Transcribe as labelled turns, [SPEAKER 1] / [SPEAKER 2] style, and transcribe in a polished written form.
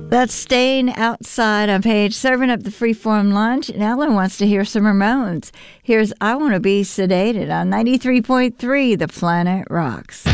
[SPEAKER 1] That's Staying Outside on Page, serving up the freeform lunch. And Ellen wants to hear some Ramones. Here's I Want to Be Sedated on 93.3 The Planet Rocks.